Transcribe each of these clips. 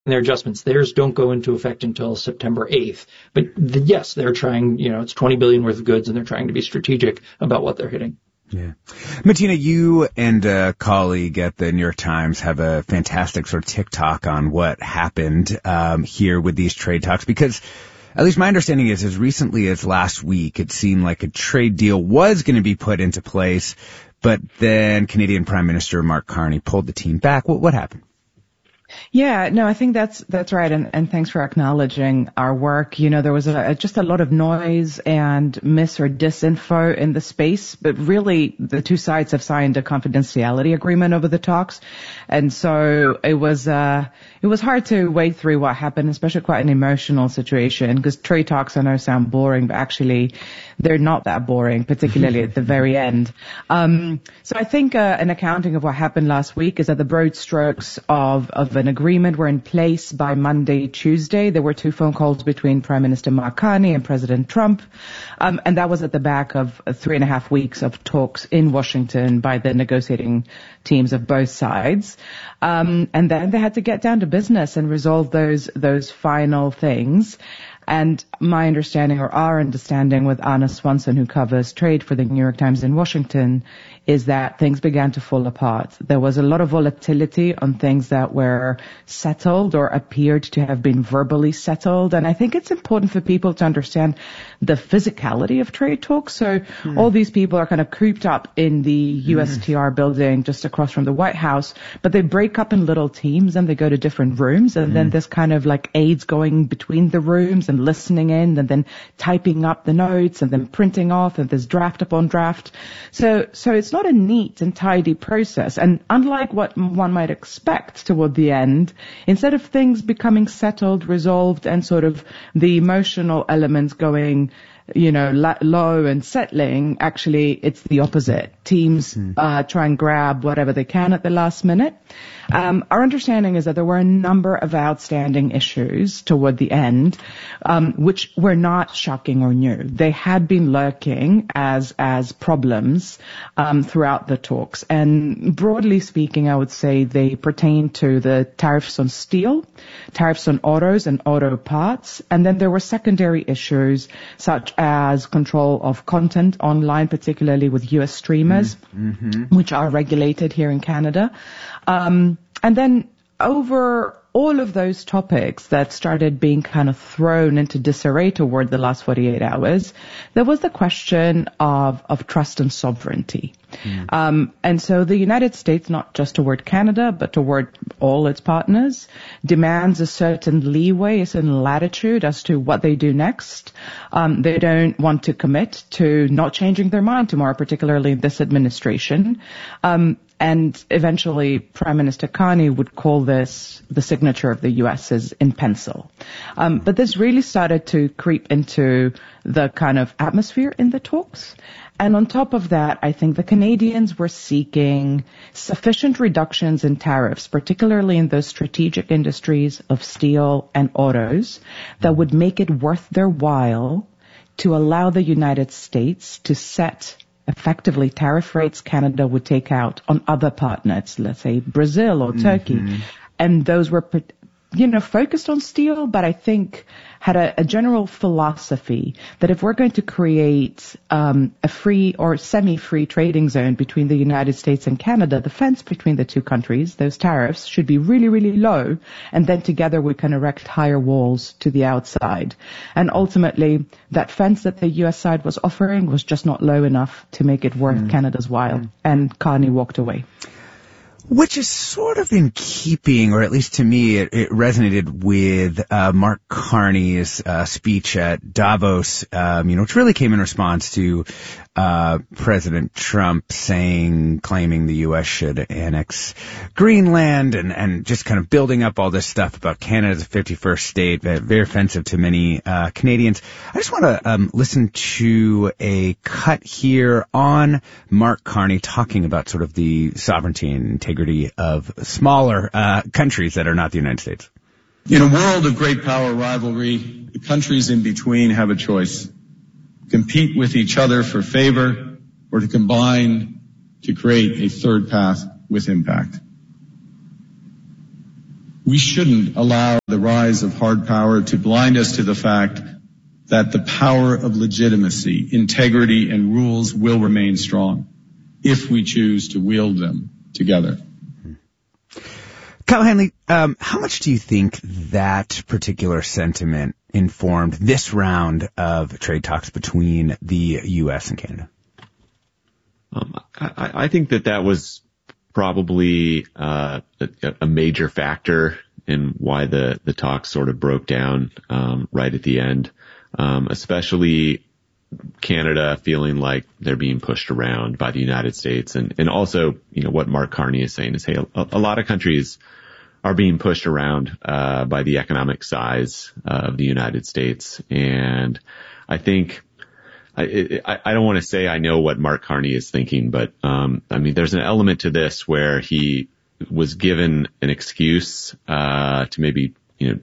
their adjustments. Theirs don't go into effect until September 8th. But yes, they're trying, it's $20 billion worth of goods, and they're trying to be strategic about what they're hitting. Yeah. Martina, you and a colleague at the New York Times have a fantastic sort of TikTok on what happened here with these trade talks, because at least my understanding is as recently as last week, it seemed like a trade deal was going to be put into place, but then Canadian Prime Minister Mark Carney pulled the team back. What happened? Yeah, no, I think that's right. And thanks for acknowledging our work. There was just a lot of noise and mis or disinfo in the space, but really the two sides have signed a confidentiality agreement over the talks. And so it was hard to wade through what happened, especially quite an emotional situation, because trade talks I know sound boring, but actually they're not that boring, particularly at the very end. So I think an accounting of what happened last week is that the broad strokes of an agreement were in place by Monday, Tuesday. There were 2 phone calls between Prime Minister Mark Carney and President Trump. And that was at the back of 3.5 weeks of talks in Washington by the negotiating teams of both sides. And then they had to get down to business and resolve those final things. And my understanding, or our understanding with Anna Swanson, who covers trade for the New York Times in Washington, is that things began to fall apart. There was a lot of volatility on things that were settled or appeared to have been verbally settled. And I think it's important for people to understand the physicality of trade talks. So all these people are kind of cooped up in the USTR building just across from the White House, but they break up in little teams and they go to different rooms. And then there's kind of like aides going between the rooms and listening in and then typing up the notes and then printing off, and there's draft upon draft. So it's not a neat and tidy process. And unlike what one might expect toward the end, instead of things becoming settled, resolved, and sort of the emotional elements going, low and settling, actually it's the opposite. Teams try and grab whatever they can at the last minute. Our understanding is that there were a number of outstanding issues toward the end, which were not shocking or new. They had been lurking as problems throughout the talks. And broadly speaking, I would say they pertain to the tariffs on steel, tariffs on autos and auto parts, and then there were secondary issues such as control of content online, particularly with US streamers, which are regulated here in Canada. And then over all of those topics that started being kind of thrown into disarray toward the last 48 hours, there was the question of trust and sovereignty. And so the United States, not just toward Canada, but toward all its partners, demands a certain leeway, a certain latitude as to what they do next. They don't want to commit to not changing their mind tomorrow, particularly this administration. And eventually, Prime Minister Carney would call this the signature of the U.S.'s in pencil. But this really started to creep into the kind of atmosphere in the talks. And on top of that, I think the Canadians were seeking sufficient reductions in tariffs, particularly in those strategic industries of steel and autos, that would make it worth their while to allow the United States to set effectively tariff rates Canada would take out on other partners, let's say Brazil or Turkey. And those were, focused on steel, but I think had a general philosophy that if we're going to create a free or semi-free trading zone between the United States and Canada, the fence between the two countries, those tariffs, should be really, really low, and then together we can erect higher walls to the outside. And ultimately, that fence that the U.S. side was offering was just not low enough to make it worth Canada's while, and Carney walked away. Which is sort of in keeping, or at least to me, it resonated with Mark Carney's speech at Davos, which really came in response to President Trump claiming the U.S. should annex Greenland and just kind of building up all this stuff about Canada's 51st state, very offensive to many Canadians. I just want to listen to a cut here on Mark Carney talking about sort of the sovereignty and integrity of smaller countries that are not the United States. In a world of great power rivalry, the countries in between have a choice: compete with each other for favor, or to combine to create a third path with impact. We shouldn't allow the rise of hard power to blind us to the fact that the power of legitimacy, integrity, and rules will remain strong if we choose to wield them together. Kyle Handley, how much do you think that particular sentiment informed this round of trade talks between the U.S. and Canada? I think that was probably a major factor in why the talks sort of broke down right at the end, especially Canada feeling like they're being pushed around by the United States. And also, what Mark Carney is saying is, hey, a lot of countries are being pushed around by the economic size of the United States. And I think I don't want to say I know what Mark Carney is thinking, but there's an element to this where he was given an excuse to maybe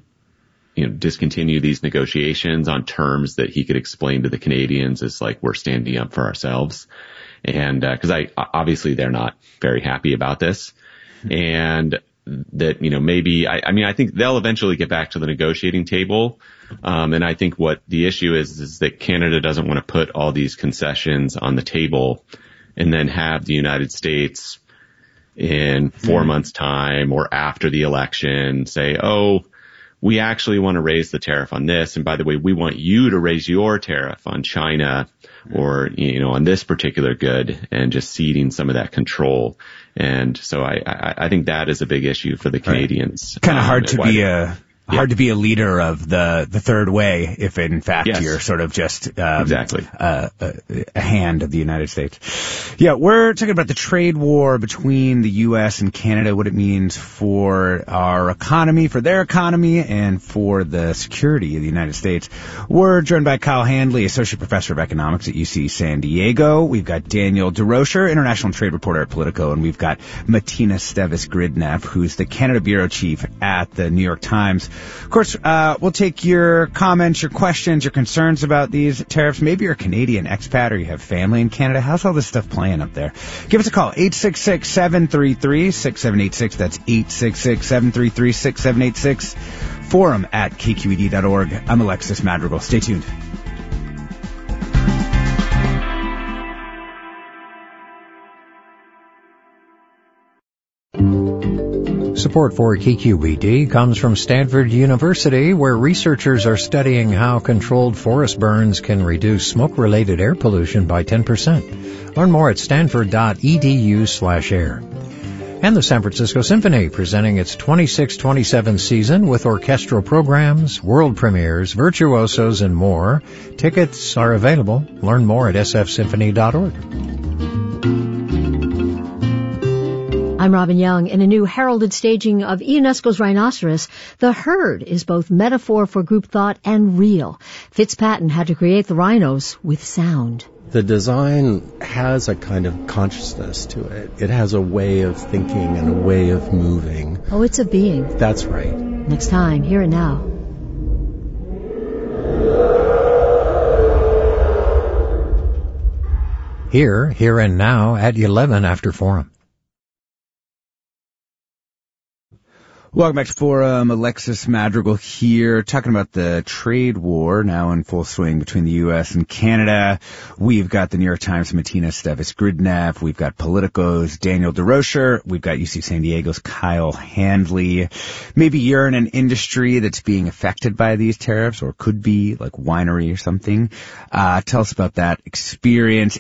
discontinue these negotiations on terms that he could explain to the Canadians as like, we're standing up for ourselves. And because obviously they're not very happy about this, and that maybe I think they'll eventually get back to the negotiating table. And I think what the issue is that Canada doesn't want to put all these concessions on the table and then have the United States in 4 months' time or after the election say, oh, we actually want to raise the tariff on this. And by the way, we want you to raise your tariff on China or, on this particular good, and just ceding some of that control. And so I think that is a big issue for the Canadians. Kind of hard to be a leader of the third way if in fact you're sort of just exactly a hand of the United States. Yeah, we're talking about the trade war between the U.S. and Canada, what it means for our economy, for their economy, and for the security of the United States. We're joined by Kyle Handley, Associate Professor of Economics at UC San Diego. We've got Daniel DeRocher, International Trade Reporter at Politico, and we've got Martina Stevis-Gridneff, who's the Canada Bureau Chief at the New York Times. Of course, we'll take your comments, your questions, your concerns about these tariffs. Maybe you're a Canadian expat or you have family in Canada. How's all this stuff playing up there? Give us a call, 866-733-6786. That's 866-733-6786. Forum at kqed.org. I'm Alexis Madrigal. Stay tuned. Support for KQED comes from Stanford University, where researchers are studying how controlled forest burns can reduce smoke-related air pollution by 10%. Learn more at stanford.edu/air. And the San Francisco Symphony, presenting its 26-27 season with orchestral programs, world premieres, virtuosos, and more. Tickets are available. Learn more at sfsymphony.org. I'm Robin Young. In a new heralded staging of Ionesco's Rhinoceros, the herd is both metaphor for group thought and real. Fitzpatrick had to create the rhinos with sound. The design has a kind of consciousness to it. It has a way of thinking and a way of moving. Oh, it's a being. That's right. Next time, Here and Now. Here and Now at 11 after Forum. Welcome back to Forum. Alexis Madrigal here, talking about the trade war now in full swing between the U.S. and Canada. We've got the New York Times' Martina Stevis-Gridneff. We've got Politico's Daniel DeRocher. We've got UC San Diego's Kyle Handley. Maybe you're in an industry that's being affected by these tariffs, or could be, like winery or something. Tell us about that experience.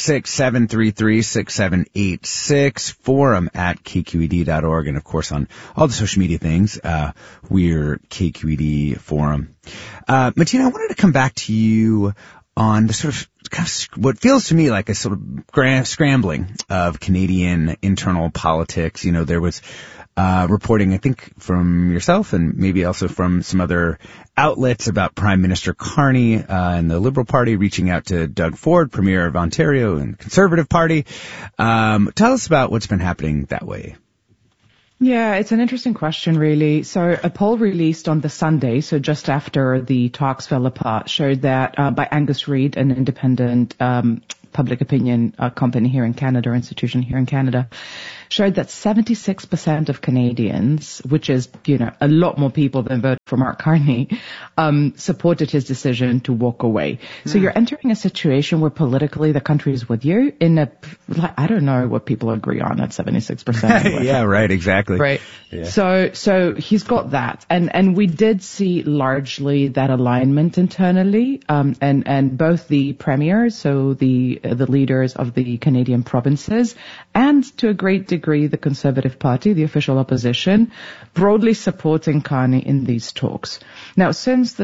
866-733-6786. Forum at kqed.org. And of course on all the social media things, we're KQED Forum. Martina, I wanted to come back to you on the sort of what feels to me like a sort of scrambling of Canadian internal politics. There was reporting, I think, from yourself and maybe also from some other outlets about Prime Minister Carney and the Liberal Party reaching out to Doug Ford, Premier of Ontario, and the Conservative Party. Tell us about what's been happening that way. Yeah, it's an interesting question, really. So a poll released on the Sunday, so just after the talks fell apart, showed that by Angus Reid, an independent public opinion company here in Canada, or institution here in Canada, showed that 76% of Canadians, which is, a lot more people than voted for Mark Carney, supported his decision to walk away. So you're entering a situation where politically the country is with you I don't know what people agree on at 76%. Yeah, right, exactly. Right. Yeah. So he's got that. And we did see largely that alignment internally, and both the premiers, so the leaders of the Canadian provinces, and to a great degree the Conservative Party, the official opposition, broadly supporting Carney in these talks. Now, since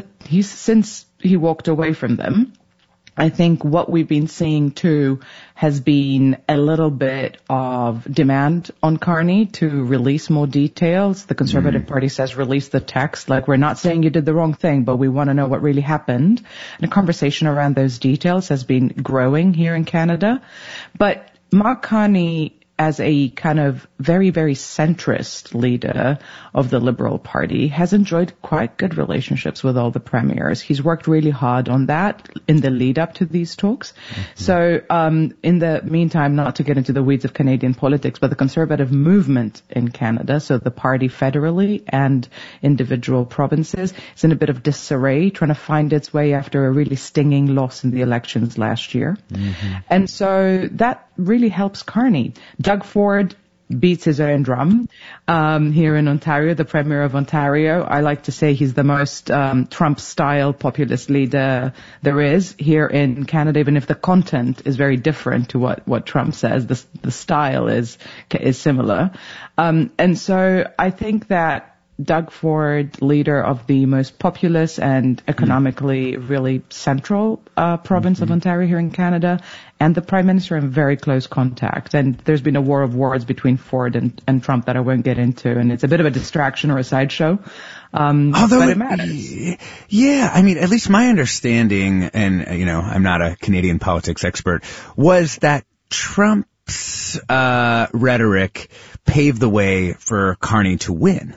he walked away from them, I think what we've been seeing too has been a little bit of demand on Carney to release more details. The Conservative Party says release the text, like we're not saying you did the wrong thing, but we want to know what really happened. And the conversation around those details has been growing here in Canada. But Mark Carney, as a kind of very, very centrist leader of the Liberal Party, has enjoyed quite good relationships with all the premiers. He's worked really hard on that in the lead up to these talks. Mm-hmm. So, in the meantime, not to get into the weeds of Canadian politics, but the Conservative movement in Canada, so the party federally and individual provinces, is in a bit of disarray, trying to find its way after a really stinging loss in the elections last year. Mm-hmm. And so that really helps Carney. Doug Ford beats his own drum here in Ontario, the Premier of Ontario. I like to say he's the most Trump-style populist leader there is here in Canada, even if the content is very different to what Trump says. The style is similar. And so I think that Doug Ford, leader of the most populous and economically really central province of Ontario here in Canada, and the Prime Minister in very close contact. And there's been a war of words between Ford and Trump that I won't get into, and it's a bit of a distraction or a sideshow. Although but it matters. Yeah, I mean, at least my understanding, and I'm not a Canadian politics expert, was that Trump's rhetoric paved the way for Carney to win.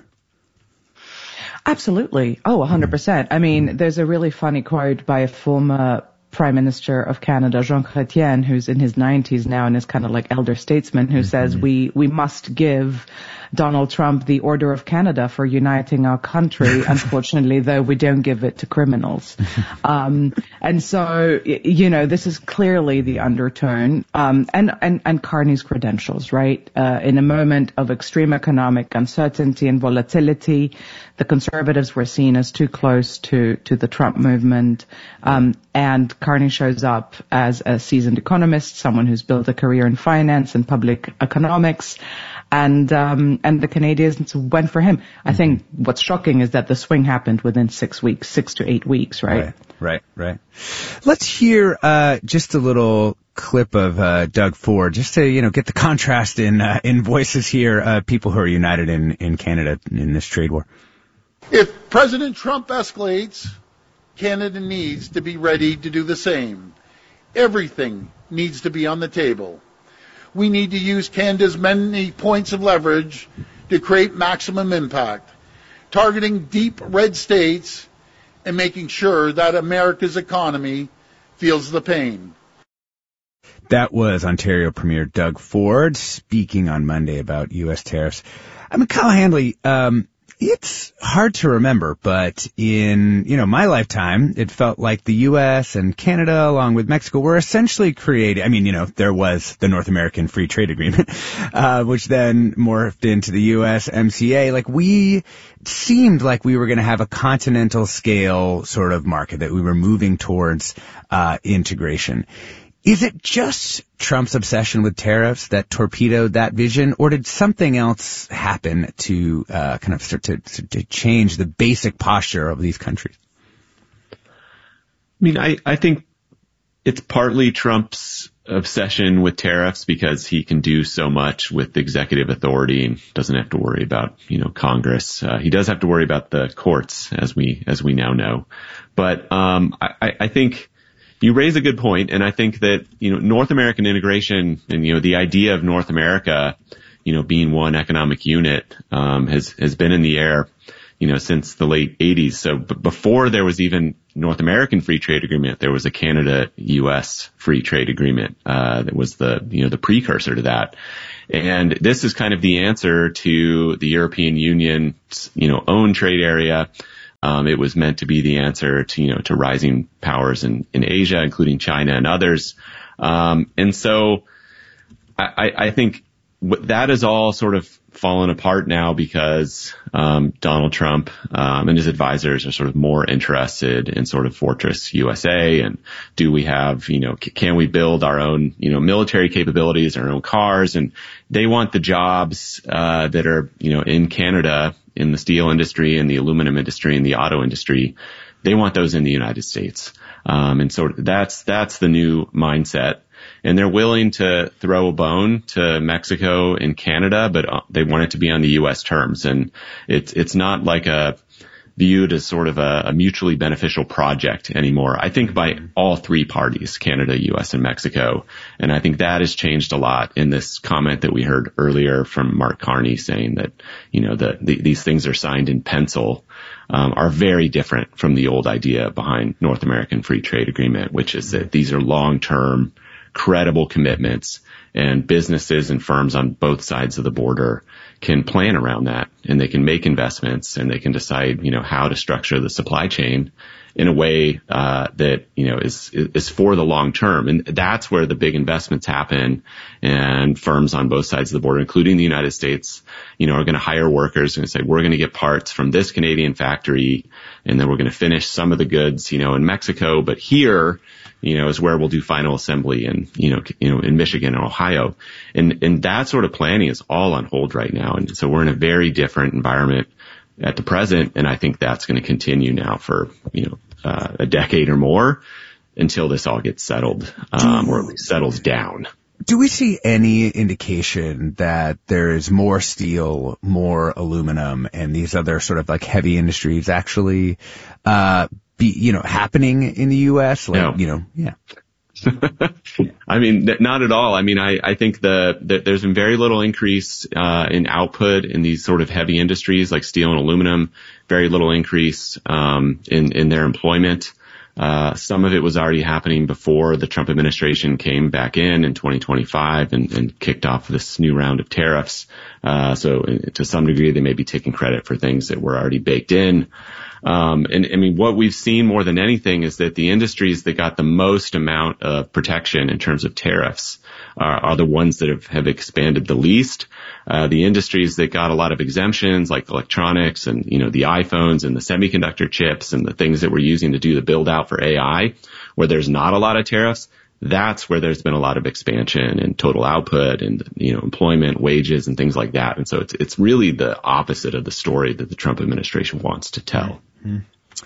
Absolutely. Oh, 100%. I mean, there's a really funny quote by a former Prime Minister of Canada, Jean Chrétien, who's in his 90s now and is kind of like elder statesman, who says we must give Donald Trump the Order of Canada for uniting our country. Unfortunately, though, we don't give it to criminals. And so, this is clearly the undertone, and Carney's credentials, right? In a moment of extreme economic uncertainty and volatility, the Conservatives were seen as too close to the Trump movement. And Carney shows up as a seasoned economist, someone who's built a career in finance and public economics. And the Canadians went for him. I think what's shocking is that the swing happened within 6 to 8 weeks, right? Right. Let's hear, just a little clip of, Doug Ford, just to, get the contrast in voices here, people who are united in Canada in this trade war. If President Trump escalates, Canada needs to be ready to do the same. Everything needs to be on the table. We need to use Canada's many points of leverage to create maximum impact, targeting deep red states and making sure that America's economy feels the pain. That was Ontario Premier Doug Ford speaking on Monday about U.S. tariffs. I mean, Kyle Handley, it's hard to remember, but in, my lifetime, it felt like the U.S. and Canada, along with Mexico, were essentially created. I mean, there was the North American Free Trade Agreement, which then morphed into the USMCA. Like, we seemed like we were going to have a continental scale sort of market, that we were moving towards, integration. Is it just Trump's obsession with tariffs that torpedoed that vision, or did something else happen to kind of start to change the basic posture of these countries? I mean, I think it's partly Trump's obsession with tariffs because he can do so much with executive authority and doesn't have to worry about, Congress. He does have to worry about the courts, as we now know. But I think you raise a good point, and I think that, North American integration and, the idea of North America, being one economic unit, has been in the air, since the late 80s. So before there was even North American free trade agreement, there was a Canada-U.S. free trade agreement that was the precursor to that. And this is kind of the answer to the European Union's, own trade area. It was meant to be the answer to rising powers in Asia, including China and others. And so I think that is all sort of fallen apart now because Donald Trump and his advisors are sort of more interested in sort of Fortress USA, and do we have, can we build our own, military capabilities, our own cars, and they want the jobs that are, in Canada, in the steel industry and the aluminum industry and the auto industry. They want those in the United States. And so that's the new mindset. And they're willing to throw a bone to Mexico and Canada, but they want it to be on the U.S. terms. And it's not like viewed as sort of a mutually beneficial project anymore. I think by all three parties, Canada, U.S., and Mexico. And I think that has changed a lot in this comment that we heard earlier from Mark Carney saying that, these things are signed in pencil, are very different from the old idea behind North American Free Trade Agreement, which is that these are long-term, credible commitments, and businesses and firms on both sides of the border can plan around that, and they can make investments, and they can decide, how to structure the supply chain in a way that is for the long term. And that's where the big investments happen, and firms on both sides of the border, including the United States, are going to hire workers and say, we're going to get parts from this Canadian factory, and then we're going to finish some of the goods, in Mexico, but here, is where we'll do final assembly in Michigan and Ohio. And that sort of planning is all on hold right now. And so we're in a very different environment at the present. And I think that's going to continue now for, a decade or more until this all gets settled, or at least settles down. Do we see any indication that there is more steel, more aluminum, and these other sort of like heavy industries actually, happening in the U.S.? No. Yeah. I mean, not at all. I mean, I think that there's been very little increase in output in these sort of heavy industries like steel and aluminum, very little increase in their employment. Some of it was already happening before the Trump administration came back in 2025 and kicked off this new round of tariffs. So to some degree, they may be taking credit for things that were already baked in. And I mean, what we've seen more than anything is that the industries that got the most amount of protection in terms of tariffs are the ones that have expanded the least. The industries that got a lot of exemptions, like electronics and, the iPhones and the semiconductor chips and the things that we're using to do the build out for AI, where there's not a lot of tariffs, that's where there's been a lot of expansion and total output and, employment, wages and things like that. And so it's really the opposite of the story that the Trump administration wants to tell. Mm-hmm.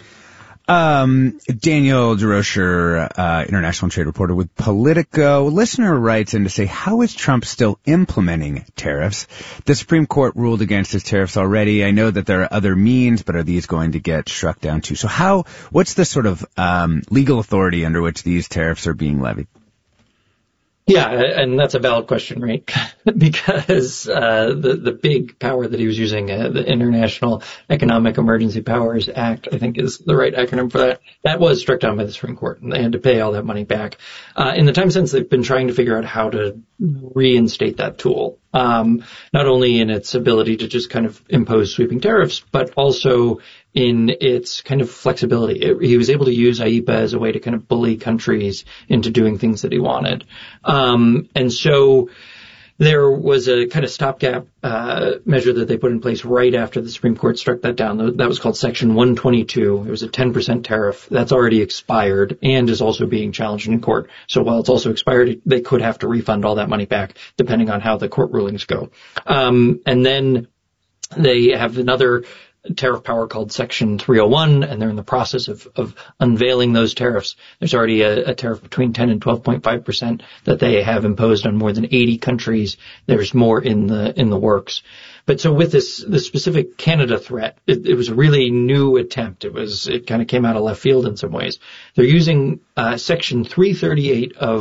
Daniel DeRocher, international trade reporter with Politico. Listener writes in to say, how is Trump still implementing tariffs? The Supreme Court ruled against his tariffs already. I know that there are other means, but are these going to get struck down too? So what's the sort of legal authority under which these tariffs are being levied? Yeah, and that's a valid question, right? Because the big power that he was using, the International Economic Emergency Powers Act, I think is the right acronym for that, that was struck down by the Supreme Court, and they had to pay all that money back. In the time since, they've been trying to figure out how to reinstate that tool, not only in its ability to just kind of impose sweeping tariffs, but also in its kind of flexibility. He was able to use IEEPA as a way to kind of bully countries into doing things that he wanted. And so there was a kind of stopgap measure that they put in place right after the Supreme Court struck that down. That was called Section 122. It was a 10% tariff. That's already expired and is also being challenged in court. So while it's also expired, they could have to refund all that money back depending on how the court rulings go. And then they have another tariff power called Section 301, and they're in the process of unveiling those tariffs. There's already a tariff between 10 and 12.5% that they have imposed on more than 80 countries. There's more in the works. But so with the specific Canada threat, it was a really new attempt. It kind of came out of left field in some ways. They're using Section 338 of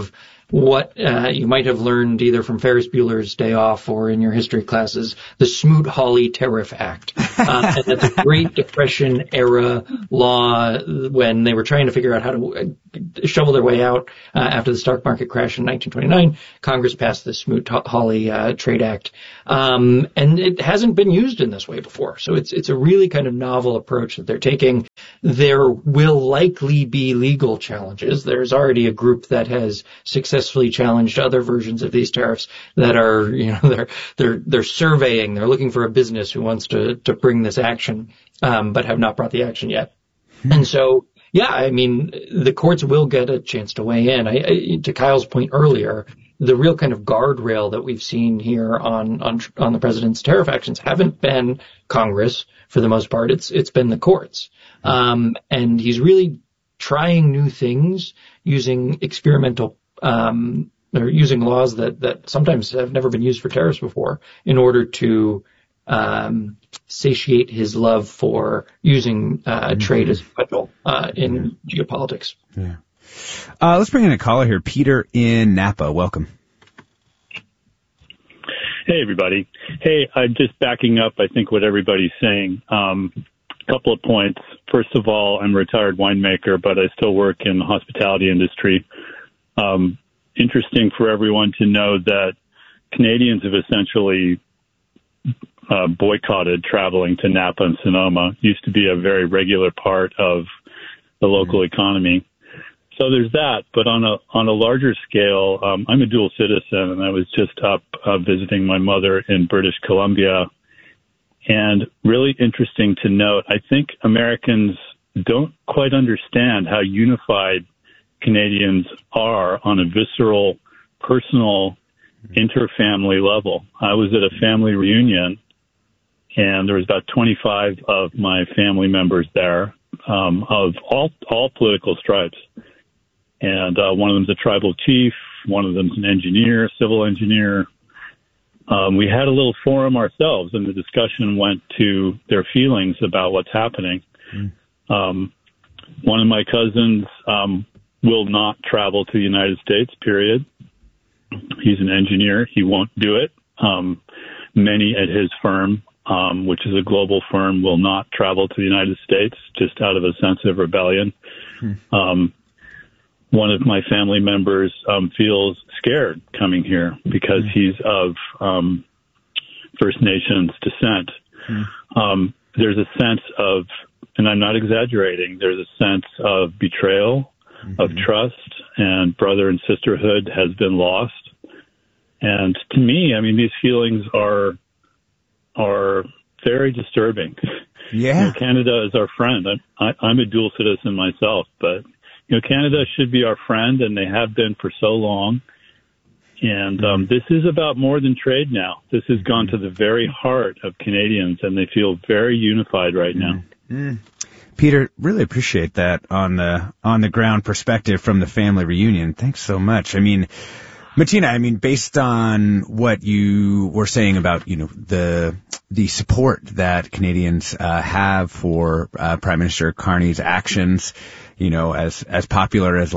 what you might have learned either from Ferris Bueller's Day Off or in your history classes, the Smoot-Hawley Tariff Act. And that's a Great Depression era law when they were trying to figure out how to shovel their way out after the stock market crash in 1929. Congress passed the Smoot-Hawley Trade Act. And it hasn't been used in this way before. So it's a really kind of novel approach that they're taking. There will likely be legal challenges. There's already a group that has successfully challenged other versions of these tariffs that are, they're surveying, they're looking for a business who wants to bring this action, but have not brought the action yet. And so, yeah, I mean, the courts will get a chance to weigh in. To Kyle's point earlier, the real kind of guardrail that we've seen here on the president's tariff actions haven't been Congress for the most part. It's been the courts. And he's really trying new things using experimental, or using laws that sometimes have never been used for tariffs before in order to, satiate his love for using, trade as a tool, in geopolitics. Yeah. Let's bring in a caller here. Peter in Napa. Welcome. Hey, everybody. Hey, I'm just backing up, I think, what everybody's saying. Couple of points. First of all, I'm a retired winemaker, but I still work in the hospitality industry. Interesting for everyone to know that Canadians have essentially boycotted traveling to Napa and Sonoma. It used to be a very regular part of the local economy. So there's that. But on a larger scale, I'm a dual citizen, and I was just up visiting my mother in British Columbia. And really interesting to note, I think Americans don't quite understand how unified Canadians are on a visceral, personal, interfamily level. I was at a family reunion, and there was about 25 of my family members there, of all political stripes. And one of them's a tribal chief, one of them's an engineer, civil engineer. We had a little forum ourselves, and the discussion went to their feelings about what's happening. One of my cousins will not travel to the United States, period. He's an engineer. He won't do it. Many at his firm, which is a global firm, will not travel to the United States just out of a sense of rebellion. One of my family members feels scared coming here because he's of First Nations descent. There's a sense of, and I'm not exaggerating, there's a sense of betrayal, of trust, and brother and sisterhood has been lost. And to me, I mean, these feelings are very disturbing. Yeah. Canada is our friend. I'm a dual citizen myself, but Canada should be our friend, and they have been for so long. And this is about more than trade now. This has gone to the very heart of Canadians, and they feel very unified right now. Peter, really appreciate that on the ground perspective from the family reunion. Thanks so much. I mean, Martina, based on what you were saying about, the support that Canadians have for Prime Minister Carney's actions, as popular as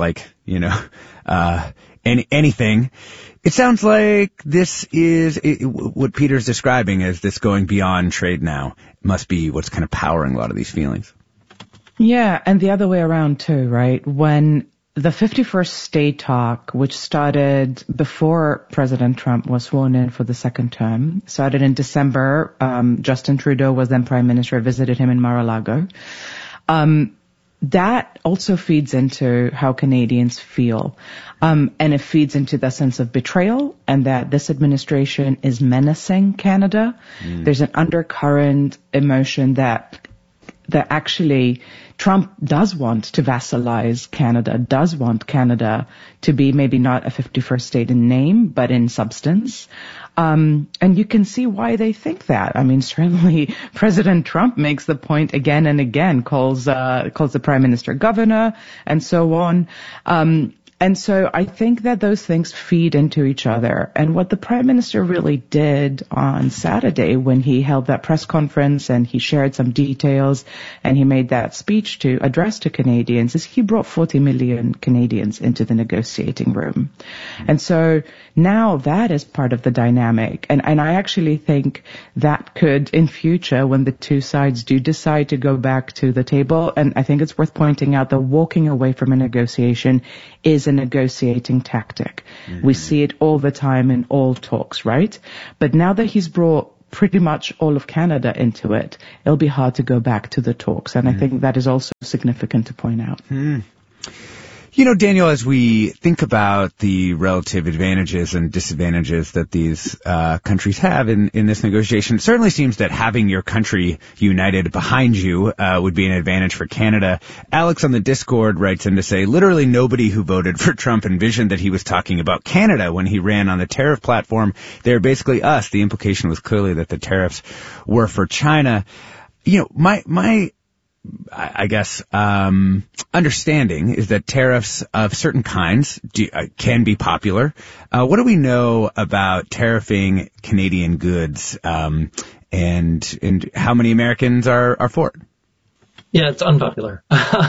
anything, it sounds like this is what Peter's describing as this going beyond trade now. It must be what's kind of powering a lot of these feelings. Yeah, and the other way around too, right? When the 51st state talk, which started before President Trump was sworn in for the second term, started in December. Justin Trudeau was then Prime Minister, visited him in Mar-a-Lago. That also feeds into how Canadians feel. And it feeds into the sense of betrayal and that this administration is menacing Canada. There's an undercurrent emotion that actually Trump does want to vassalize Canada, does want Canada to be maybe not a 51st state in name, but in substance. And you can see why they think that. Certainly President Trump makes the point again and again, calls the Prime Minister governor and so on. And so I think that those things feed into each other. And what the Prime Minister really did on Saturday when he held that press conference and he shared some details and he made that speech to address to Canadians is he brought 40 million Canadians into the negotiating room. And so now that is part of the dynamic. And I actually think that could, in future, when the two sides do decide to go back to the table, and I think it's worth pointing out that walking away from a negotiation is a negotiating tactic. Mm-hmm. We see it all the time in all talks, right? But now that he's brought pretty much all of Canada into it, it'll be hard to go back to the talks. And I think that is also significant to point out. You know, Daniel, as we think about the relative advantages and disadvantages that these countries have in this negotiation, it certainly seems that having your country united behind you would be an advantage for Canada. Alex on the Discord writes in to say, literally nobody who voted for Trump envisioned that he was talking about Canada when he ran on the tariff platform. They're basically us. The implication was clearly that the tariffs were for China. You know, my I guess, understanding is that tariffs of certain kinds can be popular. What do we know about tariffing Canadian goods, and how many Americans are for it? Yeah, it's unpopular.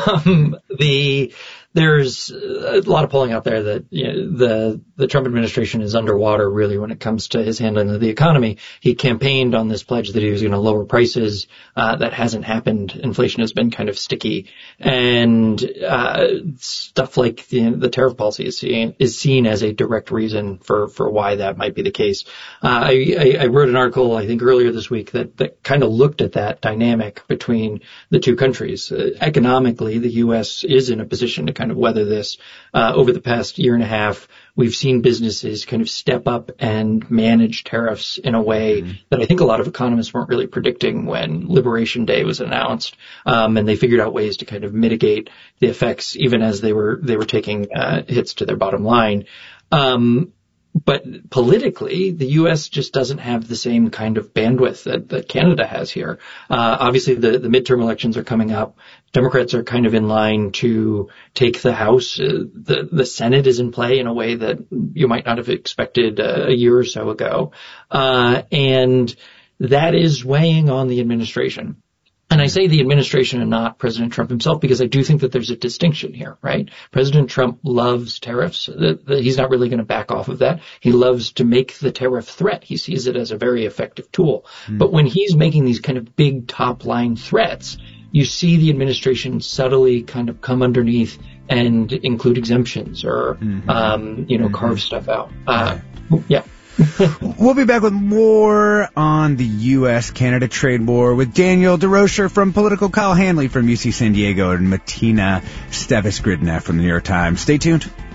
There's a lot of polling out there that the Trump administration is underwater really when it comes to his handling of the economy. He campaigned on this pledge that he was going to lower prices. That hasn't happened. Inflation has been kind of sticky, and stuff like the tariff policy is seen as a direct reason for why that might be the case. I wrote an article I think earlier this week that kind of looked at that dynamic between the two countries. Economically, the U.S. is in a position to kind of weather this. Over the past year and a half, we've seen businesses kind of step up and manage tariffs in a way that I think a lot of economists weren't really predicting when Liberation Day was announced. And they figured out ways to kind of mitigate the effects even as they were taking hits to their bottom line. But politically, the U.S. just doesn't have the same kind of bandwidth that Canada has here. Obviously, the midterm elections are coming up. Democrats are kind of in line to take the House. The Senate is in play in a way that you might not have expected a year or so ago. And that is weighing on the administration. And I say the administration and not President Trump himself because I do think that there's a distinction here, right? President Trump loves tariffs. He's not really going to back off of that. He loves to make the tariff threat. He sees it as a very effective tool. But when he's making these kind of big top line threats, you see the administration subtly kind of come underneath and include exemptions or, carve stuff out. Yeah. We'll be back with more on the U.S.-Canada trade war with Daniel DeRocher from Political, Kyle Hanley from UC San Diego, and Martina Stevis-Gridna from the New York Times. Stay tuned.